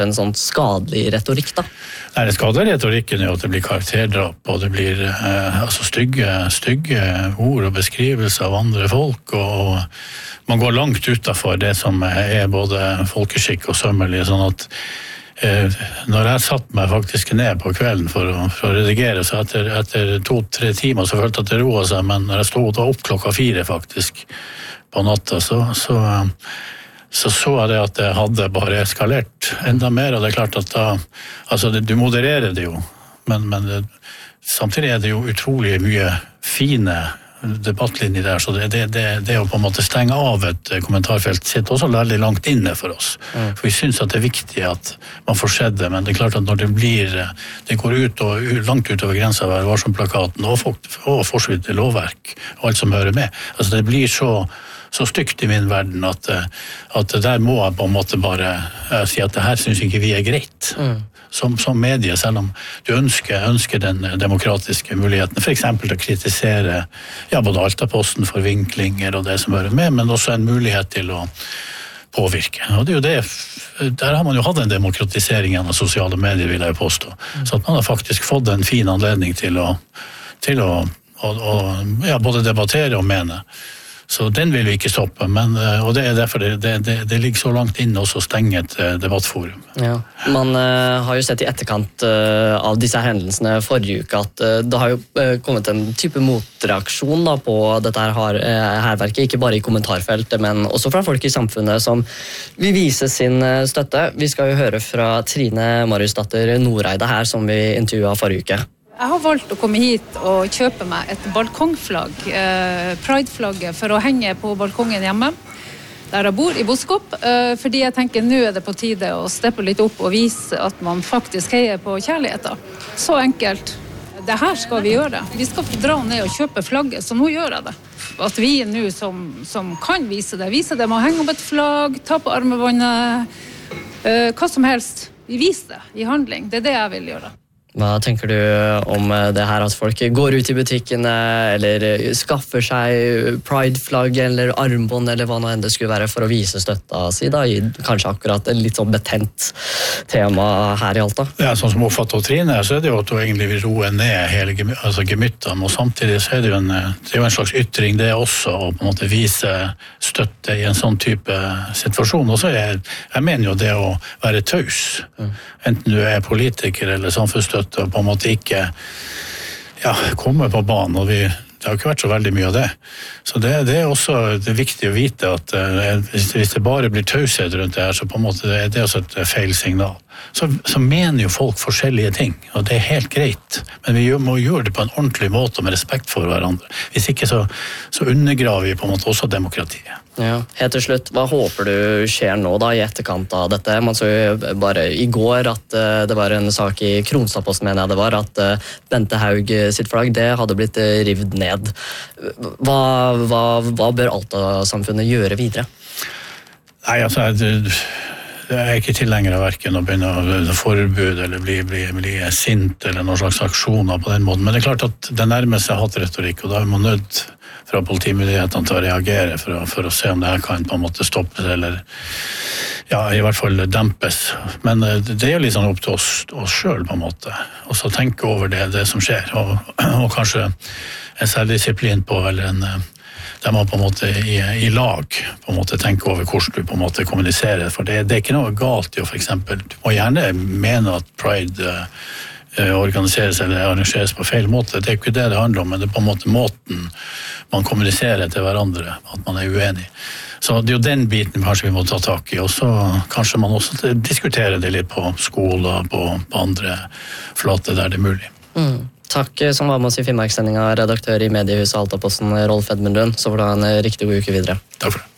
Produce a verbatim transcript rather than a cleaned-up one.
en sånn skadelig retorikk da? Nei, det skadelige retorikken er jo at det blir karakterdrap, og det blir eh, altså stygge, stygge ord og beskrivelser av andre folk, og man går langt utenfor det som er både folkeskikk og sømmelig, sånn at eh, når jeg satt meg faktisk ned på kvelden for å, for å redigere, så etter, etter to-tre timer så følte jeg at det roet seg, men når jeg stod opp klokka fire faktisk på natta, så så så så jeg det at det hadde bare eskalert enda mer, og det er klart at da, altså det, du modererer det jo, men, men det, samtidig er det jo utrolig mye fine debattlinjer der, så det, det, det, det å på en måte stenge av et kommentarfelt sitter også veldig langt inne for oss, mm. for vi synes at det er viktig at man får sett det, men det er klart at når det blir, det går ut og langt utover grensen av Vær varsom-plakaten og, og forsvitt lovverk og alt som hører med, altså det blir så så stygt i min verden at, at der må jeg på en måte bare uh, si at det her synes ikke vi er greit. Mm. Som, som medie, selv om du ønsker, ønsker den demokratiske muligheten, for eksempel til å kritisere ja, både Altaposten for vinklinger og det som hører med, men også en mulighet til å påvirke. Og det er jo det, der har man jo hatt en demokratisering av sosiale medier, vil jeg jo påstå. Mm. Så at man har faktisk fått en fin anledning til å, til å og, og, ja, både debattere og mene. Så den vil vi ikke stoppe, men, og det er derfor det, det, det, det ligger så langt inne også å stenge et debattforum. Ja, man uh, har jo sett i etterkant uh, av disse hendelsene forrige uke at uh, det har jo uh, kommet en type motreaksjon da, på dette her, uh, herverket, ikke bare i kommentarfeltet, men også fra folk i samfunnet som vil vise sin uh, støtte. Vi skal jo høre fra Trine Mariusdatter Noreide her, som vi intervjuet forrige uke. Jeg har valgt å komme hit og kjøpe meg et balkongflagg, eh, Pride-flagget, for å henge på balkongen hjemme, der jeg bor i Boskop, eh, fordi jeg tenker nå er det på tide å steppe litt opp og vise at man faktisk heier på kjærligheten. Så enkelt. Det her skal vi gjøre. Vi skal dra ned og kjøpe flagget, så nå gjør jeg det. At vi nå som, som kan vise det, vise det med å henge opp et flagg, ta på armebåndet, eh, hva som helst. Vi viser det i handling. Det er det jeg vil gjøre. Hva tenker du om det her at folk går ut i butikkene eller skaffer seg Pride-flagg eller armbånd eller hva nå enn det skulle være for å vise støtta si da, i kanskje akkurat et litt sånn betent tema her i Alta? Ja, sånn som oppfattet av Trine, så er det jo at hun egentlig vil roe ned hele gemy, altså gemyttene, og samtidig så er det jo en, det er jo en slags ytring det også, å på en måte vise støtte i en sånn type situasjon. Og så er, jeg mener jo det å være taus, mm. enten du er politiker eller samfunnsstøtte, og på en måte ikke ja, komme på banen, og vi, det har ikke vært så veldig mye av det. Så det, det er også det er viktig å vite at uh, hvis, hvis det bare blir taushet rundt det her, så på en måte det, det er også et feil signal. Så, så mener jo folk forskjellige ting, og det er helt greit, men vi må gjøre det på en ordentlig måte og med respekt for hverandre. Hvis ikke så, så undergraver vi på en måte også demokratiet. Ja, helt til slutt, hva håper du skjer nå da i etterkant av dette? Man så jo bare i går at uh, det var en sak i Kronstadposten, mener jeg det var, at uh, Bente Haug sitt flagg, det hadde blitt uh, rivd ned. Hva, hva, hva bør Alta-samfunnet gjøre videre? Nei, altså, jeg, jeg er ikke tilhenger av hverken å begynne å forbud eller bli, bli, bli sint eller noen slags aksjoner på den måten, men det er klart at det nærmer seg hatretorikk, og da er man nødt fra politimyndighetene til å reagere for å, for å se om det her kan på en måte stoppes eller ja, i hvert fall dempes. Men det er jo litt sånn opp til oss, oss selv på en måte, og så tenke over det, det som skjer, og, og kanskje en selvdisiplin på, eller en, der man på en måte i, i lag på en måte tenker over hvordan du på en måte kommuniserer, for det, det er ikke noe galt i å for eksempel, du må gjerne mene at Pride organiseres eller arrangeres på feil måte. Det er ikke det det handler om, men det er på en måte måten man kommuniserer til hverandre, at man er uenig. Så det er jo den biten kanskje vi må ta tak i, og så kanskje man også diskuterer det litt på skoler, på, på andre flater der det er mulig. Mm. Takk som var med oss i Finnmarkssendinga, redaktør i mediehuset Altaposten, Rolf Edmund Lund. Så får du ha en riktig god uke videre. Takk for det.